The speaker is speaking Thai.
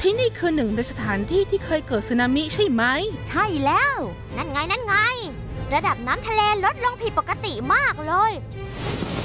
ที่นี่คือหนึ่งในสถานที่ที่เคยเกิดสึนามิใช่ไหมใช่แล้วนั่นไงระดับน้ำทะเลลดลงผิดปกติมากเลย